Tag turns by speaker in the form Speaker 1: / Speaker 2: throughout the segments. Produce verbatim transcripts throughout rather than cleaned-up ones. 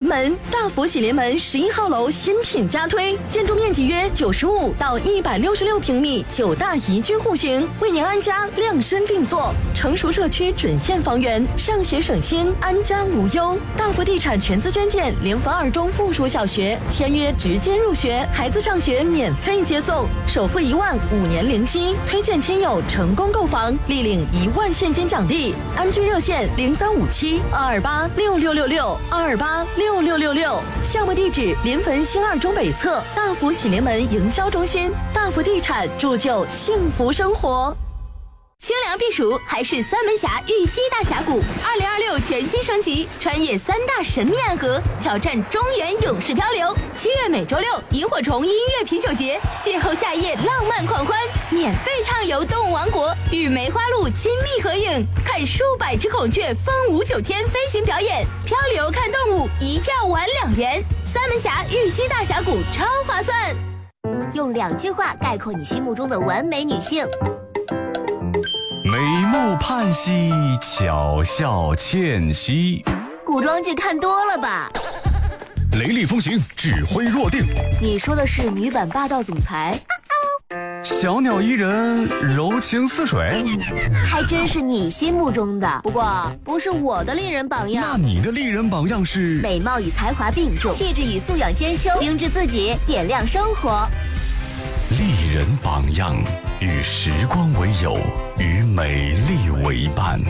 Speaker 1: 门，大福喜临门十一号楼新品加推，建筑面积约九十五到一百六十六平米，九大宜居户型，为您安家量身定做，成熟社区准现房源，上学省心，安家无忧。大福地产全资捐建联合二中附属小学，签约直接入学，孩子上学免费接送，首付一万，五年零息，推荐亲友成功购房，立领一万现金奖励。安居热线零三五七二二八六六六六二二八六六六六，项目地址临汾新二中北侧大福喜临门营销中心。大福地产铸就幸福生活。
Speaker 2: 清凉避暑还是三门峡玉溪大峡谷，二零二六全新升级，穿越三大神秘暗河，挑战中原勇士漂流。七月每周六，萤火虫音乐啤酒节，邂逅夏夜浪漫狂欢，免费畅游动物王国，与梅花鹿亲密合影，看数百只孔雀风舞九天飞行表演，漂流看动物，一票玩两元。三门峡玉溪大峡谷超划算。
Speaker 3: 用两句话概括你心目中的完美女性。
Speaker 4: 美目盼兮，巧笑倩兮。
Speaker 3: 古装剧看多了吧？
Speaker 4: 雷厉风行，指挥若定。
Speaker 3: 你说的是女版霸道总裁？
Speaker 4: 小鸟依人，柔情似水。
Speaker 3: 还真是你心目中的，不过不是我的丽人榜样。
Speaker 4: 那你的丽人榜样是？
Speaker 3: 美貌与才华并重，气质与素养兼修，精致自己，点亮生活。
Speaker 4: 丽人榜样，与时光为友，与美丽为伴。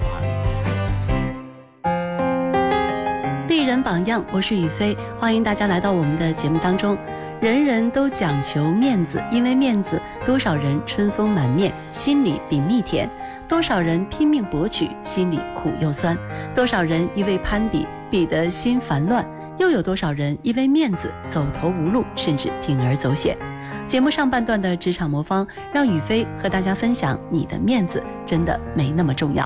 Speaker 5: 丽人榜样，我是雨飞，欢迎大家来到我们的节目当中。人人都讲求面子，因为面子，多少人春风满面，心里比蜜甜；多少人拼命博取，心里苦又酸；多少人一味攀比，比得心烦乱；又有多少人因为面子走投无路，甚至铤而走险。节目上半段的职场魔方，让雨飞和大家分享，你的面子真的没那么重要。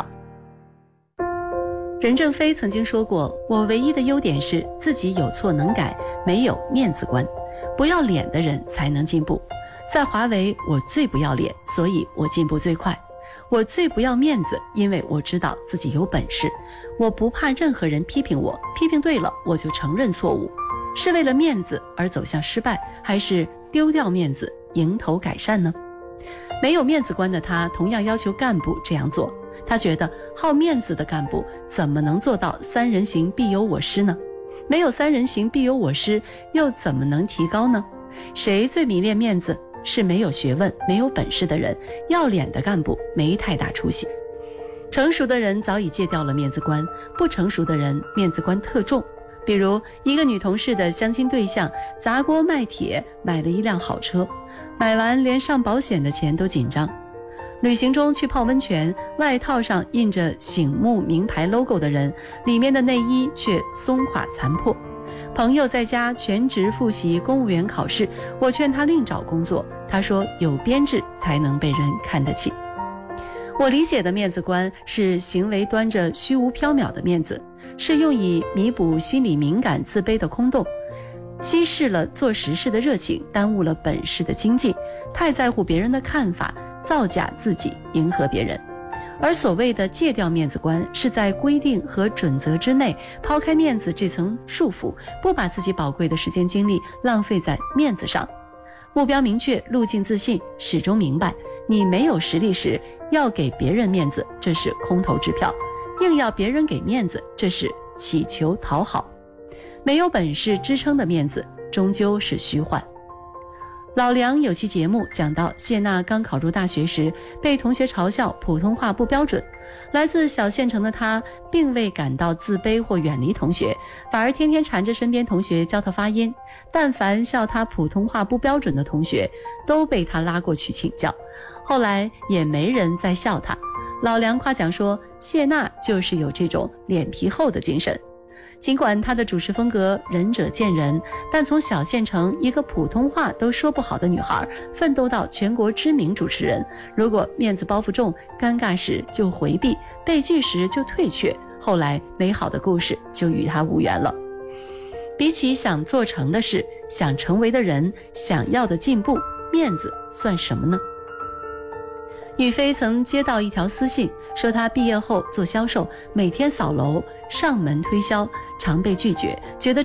Speaker 5: 任正非曾经说过，我唯一的优点是自己有错能改，没有面子观。不要脸的人才能进步。在华为，我最不要脸，所以我进步最快。我最不要面子，因为我知道自己有本事。我不怕任何人批评我，批评对了，我就承认错误。是为了面子而走向失败，还是丢掉面子迎头改善呢？没有面子观的他，同样要求干部这样做。他觉得好面子的干部怎么能做到三人行必有我师呢？没有三人行必有我师，又怎么能提高呢？谁最迷恋面子？是没有学问、没有本事的人，要脸的干部没太大出息。成熟的人早已戒掉了面子观，不成熟的人面子观特重。比如一个女同事的相亲对象砸锅卖铁买了一辆好车，买完连上保险的钱都紧张。旅行中去泡温泉，外套上印着醒目名牌 logo 的人，里面的内衣却松垮残破。朋友在家全职复习公务员考试，我劝他另找工作，他说有编制才能被人看得起。我理解的面子观是行为端着虚无缥缈的面子，是用以弥补心理敏感自卑的空洞，稀释了做实事的热情，耽误了本事的精进，太在乎别人的看法，造假自己，迎合别人。而所谓的戒掉面子观，是在规定和准则之内抛开面子这层束缚，不把自己宝贵的时间精力浪费在面子上。目标明确，路径自信，始终明白你没有实力时要给别人面子，这是空头支票；硬要别人给面子，这是祈求讨好。没有本事支撑的面子终究是虚幻。老梁有期节目讲到，谢娜刚考入大学时被同学嘲笑普通话不标准，来自小县城的她并未感到自卑或远离同学，反而天天缠着身边同学教她发音。但凡笑她普通话不标准的同学都被她拉过去请教，后来也没人再笑她。老梁夸奖说，谢娜就是有这种脸皮厚的精神。尽管她的主持风格仁者见仁，但从小县城一个普通话都说不好的女孩奋斗到全国知名主持人，如果面子包袱重，尴尬时就回避，被拒时就退却，后来美好的故事就与她无缘了。比起想做成的事，想成为的人，想要的进步，面子算什么呢？雨飞曾接到一条私信，说她毕业后做销售，每天扫楼上门推销，常被拒绝，觉得